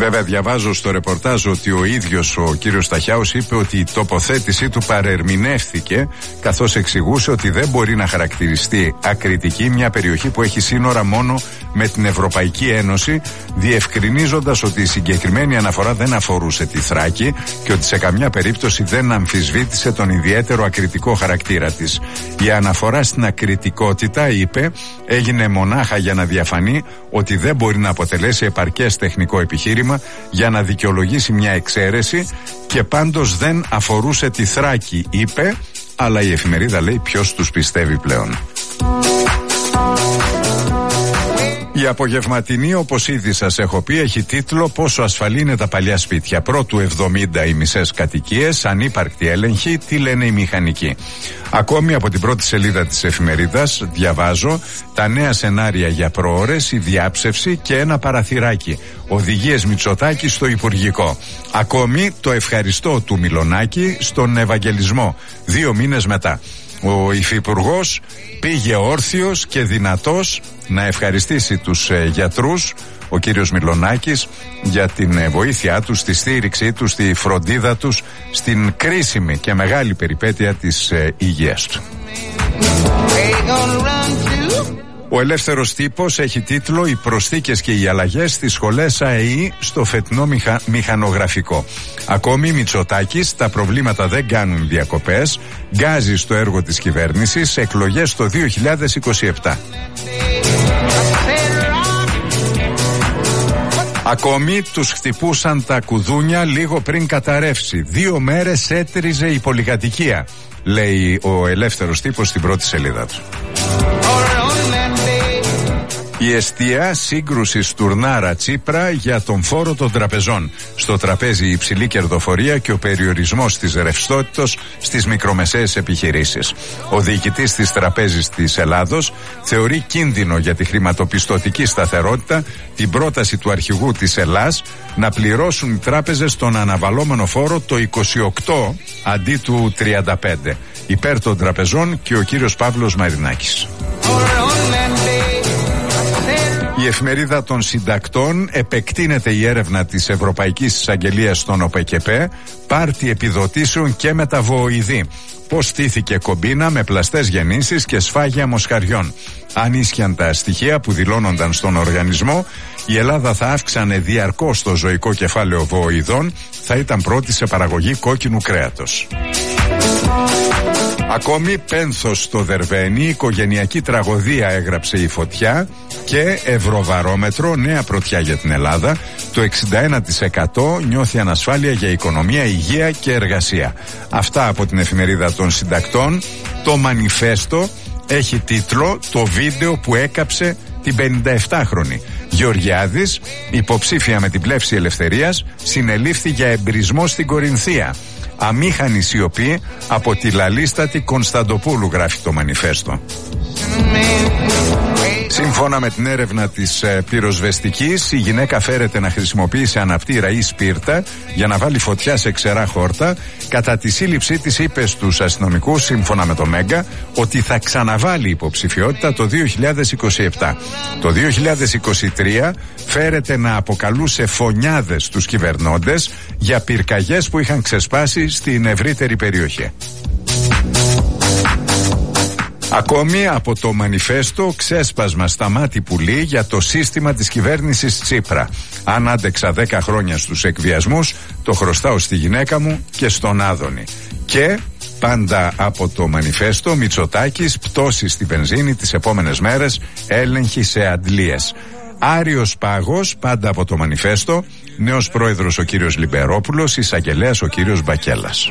Βέβαια, διαβάζω στο ρεπορτάζ ότι ο ίδιος ο κύριος Σταχιάους είπε ότι η τοποθέτησή του παρερμηνεύθηκε, καθώς εξηγούσε ότι δεν μπορεί να χαρακτηριστεί ακριτική μια περιοχή που έχει σύνορα μόνο με την Ευρωπαϊκή Ένωση, διευκρινίζοντας ότι η συγκεκριμένη αναφορά δεν αφορούσε τη Θράκη και ότι σε καμιά περίπτωση δεν αμφισβήτησε τον ιδιαίτερο ακριτικό χαρακτήρα της. Η αναφορά στην ακριτικότητα, είπε, έγινε μονάχα για να διαφανεί ότι δεν μπορεί να αποτελέσει επαρκές τεχνικό επιχείρημα για να δικαιολογήσει μια εξαίρεση και πάντως δεν αφορούσε τη Θράκη, είπε, αλλά η εφημερίδα λέει ποιος τους πιστεύει πλέον. Η απογευματινή, όπως ήδη σας έχω πει, έχει τίτλο «Πόσο ασφαλή είναι τα παλιά σπίτια». Πρώτου 70 οι μισές κατοικίες, ανύπαρκτη έλεγχη, τι λένε οι μηχανικοί. Ακόμη από την πρώτη σελίδα της εφημερίδας διαβάζω τα νέα σενάρια για προώρες, η διάψευση και ένα παραθυράκι. Οδηγίες Μητσοτάκη στο Υπουργικό. Ακόμη το ευχαριστώ του Μιλονάκη στον Ευαγγελισμό 2 μήνες μετά. Ο υφυπουργός πήγε όρθιος και δυνατός να ευχαριστήσει τους γιατρούς, ο κύριος Μιλονάκης, για την βοήθειά τους, τη στήριξή τους, τη φροντίδα τους στην κρίσιμη και μεγάλη περιπέτεια της υγείας του. Ο Ελεύθερος Τύπος έχει τίτλο «Οι προσθήκες και οι αλλαγές στις σχολές ΑΕΗ στο φετινό μηχανογραφικό». Ακόμη Μητσοτάκης, τα προβλήματα δεν κάνουν διακοπές, γκάζει στο έργο της κυβέρνησης, εκλογές το 2027. Ακόμη τους χτυπούσαν τα κουδούνια λίγο πριν καταρρεύσει. 2 μέρες έτριζε η πολυκατοικία, λέει ο Ελεύθερος Τύπος στην πρώτη σελίδα του. Η εστία σύγκρουση Στουρνάρα Τσίπρα για τον φόρο των τραπεζών. Στο τραπέζι η υψηλή κερδοφορία και ο περιορισμός της ρευστότητας στις μικρομεσαίες επιχειρήσεις. Ο διοικητής της Τραπέζης της Ελλάδος θεωρεί κίνδυνο για τη χρηματοπιστωτική σταθερότητα την πρόταση του αρχηγού της Ελλάς να πληρώσουν οι τράπεζες τον αναβαλώμενο φόρο το 28 αντί του 35. Υπέρ των τραπεζών και ο κύριος Παύλος Μαρινάκης. Η εφημερίδα των συντακτών, επεκτείνεται η έρευνα της Ευρωπαϊκής Εισαγγελίας στον ΟΠΕΚΕΠΕ, πάρτι επιδοτήσεων και μεταβοηδή. Πώς στήθηκε κομπίνα με πλαστές γεννήσεις και σφάγια μοσχαριών. Αν ίσχυαν τα στοιχεία που δηλώνονταν στον οργανισμό, η Ελλάδα θα αύξανε διαρκώς το ζωικό κεφάλαιο βοηδών, θα ήταν πρώτη σε παραγωγή κόκκινου κρέατος. Ακόμη πένθος στο Δερβαίνι, οικογενειακή τραγωδία έγραψε η Φωτιά και Ευρωβαρόμετρο, νέα πρωτιά για την Ελλάδα. Το 61% νιώθει ανασφάλεια για οικονομία, υγεία και εργασία. Αυτά από την εφημερίδα των συντακτών. Το Μανιφέστο έχει τίτλο «Το βίντεο που έκαψε την 57χρονη». Γεωργιάδης, υποψήφια με την πλεύση ελευθερίας, συνελήφθη για εμπρισμό στην Κορινθία. Αμήχανη σιωπή από τη λαλίστατη Κωνσταντοπούλου, γράφει το Μανιφέστο. Σύμφωνα με την έρευνα της πυροσβεστικής, η γυναίκα φέρεται να χρησιμοποιήσει αναπτήρα ή σπίρτα για να βάλει φωτιά σε ξερά χόρτα. Κατά τη σύλληψή της είπε στους αστυνομικούς, σύμφωνα με το Μέγκα, ότι θα ξαναβάλει υποψηφιότητα το 2027. Το 2023 φέρεται να αποκαλούσε φωνιάδες τους κυβερνώντες για πυρκαγιές που είχαν ξεσπάσει στην ευρύτερη περιοχή. Ακόμη από το Μανιφέστο, ξέσπασμα στα μάτι πουλί για το σύστημα της κυβέρνησης Τσίπρα. Αν άντεξα 10 χρόνια στους εκβιασμούς, το χρωστάω στη γυναίκα μου και στον Άδωνη. Και πάντα από το Μανιφέστο, Μητσοτάκης, πτώση στη βενζίνη τις επόμενες μέρες, έλεγχη σε αντλίες. Άριος πάγος, πάντα από το Μανιφέστο, νέος πρόεδρος ο κύριος Λιμπερόπουλος, εισαγγελέας ο κύριος Μπακέλας.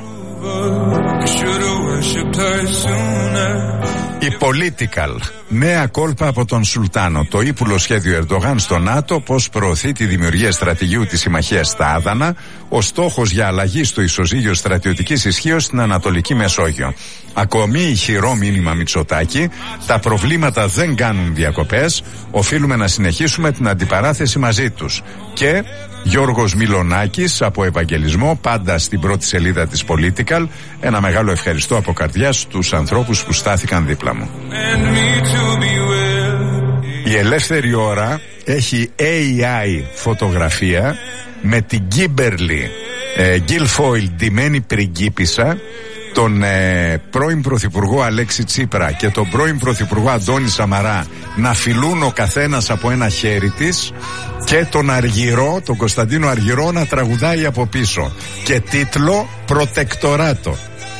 Η Political. Νέα κόλπα από τον Σουλτάνο. Το ύπουλο σχέδιο Ερντογάν στο ΝΑΤΟ, πώς προωθεί τη δημιουργία στρατηγίου της συμμαχίας στα Άδανα, ο στόχος για αλλαγή στο ισοζύγιο στρατιωτικής ισχύως στην Ανατολική Μεσόγειο. Ακόμη ηχηρό μήνυμα Μητσοτάκη, τα προβλήματα δεν κάνουν διακοπές, οφείλουμε να συνεχίσουμε την αντιπαράθεση μαζί τους. Και Γιώργος Μιλονάκης από Ευαγγελισμό, πάντα στην πρώτη σελίδα της Political, ένα μεγάλο ευχαριστώ από καρδιάς στους ανθρώπους που στάθηκαν δίπλα μου. Η Ελεύθερη Ώρα έχει AI φωτογραφία με την Γκίμπερλι Γκίλφόιλ ντυμένη πριγκίπισσα, τον πρώην Πρωθυπουργό Αλέξη Τσίπρα και τον πρώην Πρωθυπουργό Αντώνη Σαμαρά να φιλούν ο καθένας από ένα χέρι της, και τον Αργυρό, τον Κωνσταντίνο Αργυρό, να τραγουδάει από πίσω, και τίτλο «Προτεκτοράτο».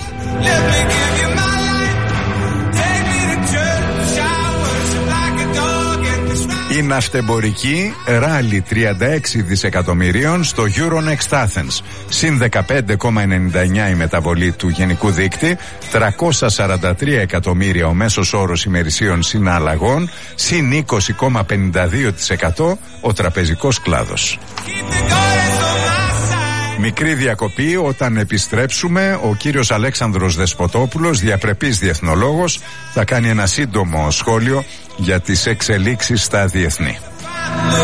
Η ναυτεμπορική ράλι 36 δισεκατομμυρίων στο Euronext Athens. Συν 15,99 η μεταβολή του γενικού δείκτη, 343 εκατομμύρια ο μέσος όρος ημερησίων συναλλαγών, συν 20,52% ο τραπεζικός κλάδος. Μικρή διακοπή, όταν επιστρέψουμε ο κύριος Αλέξανδρος Δεσποτόπουλος, διαπρεπής διεθνολόγος, θα κάνει ένα σύντομο σχόλιο για τις εξελίξεις στα διεθνή.